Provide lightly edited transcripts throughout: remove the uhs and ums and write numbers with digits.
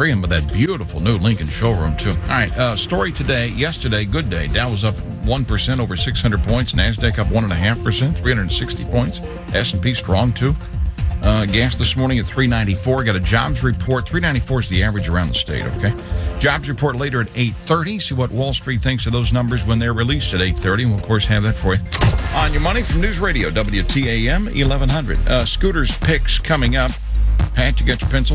3 and with that beautiful new Lincoln showroom, too. All right, story today. Yesterday, good day. Dow was up 1% over 600 points. NASDAQ up 1.5%, 360 points. S&P strong, too. Gas this morning at $3.94. Got a jobs report. $3.94 is the average around the state, okay? Jobs report later at 8:30. See what Wall Street thinks of those numbers when they're released at 8:30. We'll, of course, have that for you. On your money from News Radio, WTAM 1100. Scooters picks coming up. Pat, you got your pencil?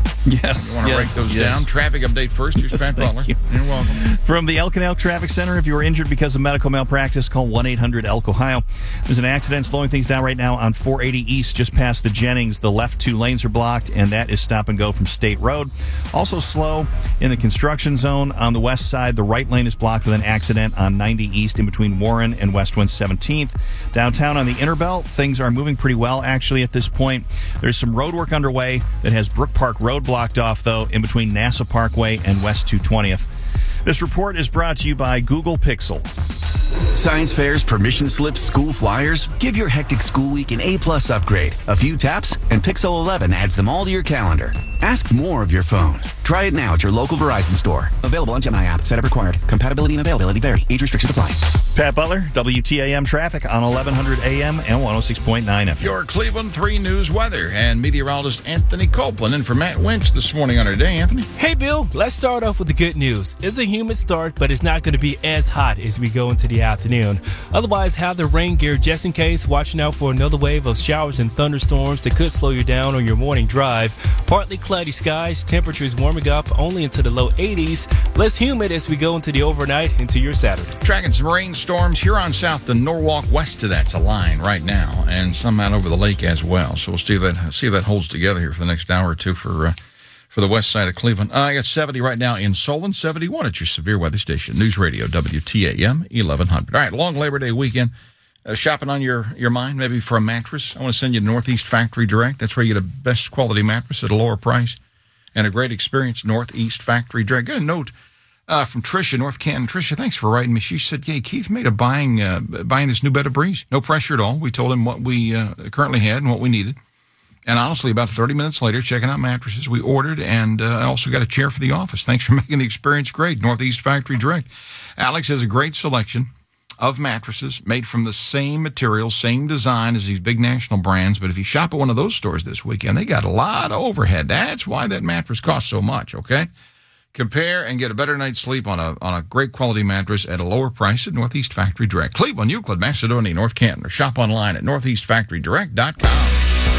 Yes. You want to write those down? Traffic update first. Here's Pat Butler. You're welcome. From the Elk and Elk Traffic Center, if you were injured because of medical malpractice, call 1-800-ELK, Ohio. There's an accident slowing things down right now on 480 East, just past the Jennings. The left 2 lanes are blocked, and that is stop and go from State Road. Also slow in the construction zone on the west side. The right lane is blocked with an accident on 90 East in between Warren and West 117th. Downtown on the Interbelt, things are moving pretty well, actually, at this point. There's some road work underway that has Brook Park Road blocked off, though, in between NASA Parkway and West 220th. This report is brought to you by Google Pixel. Science fairs, permission slips, school flyers. Give your hectic school week an A-plus upgrade. A few taps, and Pixel 11 adds them all to your calendar. Ask more of your phone. Try it now at your local Verizon store. Available on Gemini app. Setup required. Compatibility and availability vary. Age restrictions apply. Pat Butler, WTAM traffic on 1100 AM and 106.9 FM. Your Cleveland 3 News weather and meteorologist Anthony Copeland in for Matt Winch this morning on our day. Anthony? Hey, Bill. Let's start off with the good news. It's a humid start, but it's not going to be as hot as we go into the afternoon. Otherwise, have the rain gear just in case, watching out for another wave of showers and thunderstorms that could slow you down on your morning drive. Partly cloudy skies, temperatures warming up only into the low 80s. Less humid as we go into the overnight into your Saturday. Tracking some rainstorms here on south to Norwalk. West of that's a line right now, and some out over the lake as well. So we'll see if that holds together here for the next hour or two for the west side of Cleveland. I got 70 right now in Solon, 71 at your severe weather station. News Radio, WTAM 1100. All right, long Labor Day weekend. Shopping on your mind, maybe for a mattress. I want to send you to Northeast Factory Direct. That's where you get a best quality mattress at a lower price and a great experience. Northeast Factory Direct. Got a note from Tricia, North Canton. Tricia, thanks for writing me. She said, "Hey, Keith made a buying this new bed of Breeze. No pressure at all. We told him what we currently had and what we needed. And honestly, about 30 minutes later, checking out mattresses, we ordered and also got a chair for the office. Thanks for making the experience great. Northeast Factory Direct. Alex has a great selection of mattresses made from the same material, same design as these big national brands. But if you shop at one of those stores this weekend, they got a lot of overhead. That's why that mattress costs so much, okay? Compare and get a better night's sleep on a great quality mattress at a lower price at Northeast Factory Direct. Cleveland, Euclid, Macedonia, North Canton, or shop online at northeastfactorydirect.com.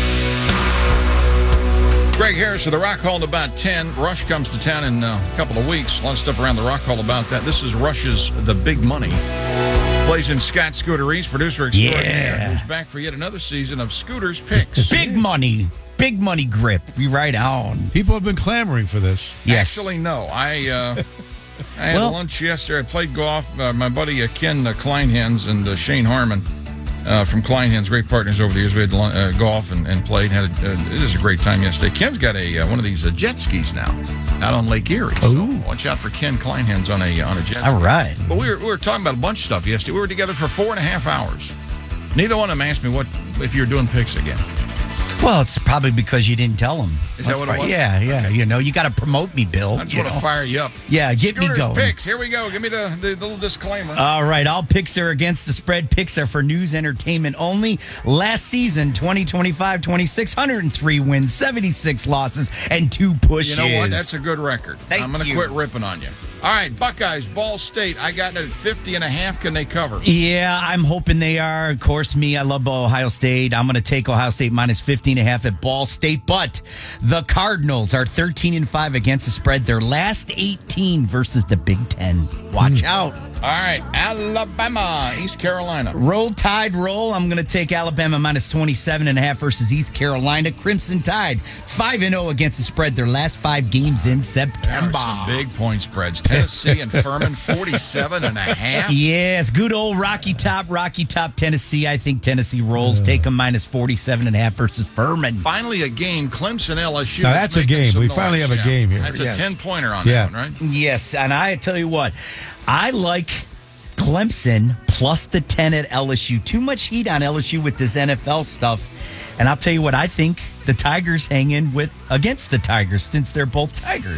Greg Harris of the Rock Hall at about 10. Rush comes to town in a couple of weeks. A lot of stuff around the Rock Hall about that. This is Rush's The Big Money. Plays in Scott Scooter East, producer extraordinaire, who's back for yet another season of Scooter's Picks. Big money grip. We right on. People have been clamoring for this. Yes. Actually, no. I had lunch yesterday. I played golf. My buddy Ken Kleinhans and Shane Harmon from Kleinhans, great partners over the years. We had golf and played. It was a great time yesterday. Ken's got one of these jet skis now out on Lake Erie. So watch out for Ken Kleinhans on a jet ski. All right. But we were talking about a bunch of stuff yesterday. We were together for 4.5 hours. Neither one of them asked me if you're doing picks again. Well, it's probably because you didn't tell them. Is that what it was? Yeah. Okay. You got to promote me, Bill. I just want to fire you up. Yeah, get me going. Picks. Here we go. Give me the little disclaimer. All right. All picks are against the spread. Picks are for news entertainment only. Last season, 2025-26, 103 wins, 76 losses, and 2 pushes. You know what? That's a good record. I'm going to quit ripping on you. All right, Buckeyes, Ball State. I got it at 50.5. Can they cover? Yeah, I'm hoping they are. Of course, I love Ohio State. I'm going to take Ohio State minus 15.5 at Ball State. But the Cardinals are 13-5 against the spread. Their last 18 versus the Big Ten. Watch out. All right, Alabama, East Carolina. Roll Tide roll. I'm going to take Alabama minus 27.5 versus East Carolina. Crimson Tide 5-0 against the spread. Their last 5 games in September. There are some big point spreads. Tennessee and Furman 47.5. Yes, good old Rocky Top Tennessee. I think Tennessee rolls. Take them minus 47.5 versus Furman. Finally, a game. Clemson LSU. Now that's a game. We finally have a game here. That's a 10-pointer on that one, right? Yes, and I tell you what, I like Clemson plus the 10 at LSU. Too much heat on LSU with this NFL stuff. And I'll tell you what, I think the Tigers hang in against the Tigers since they're both Tigers.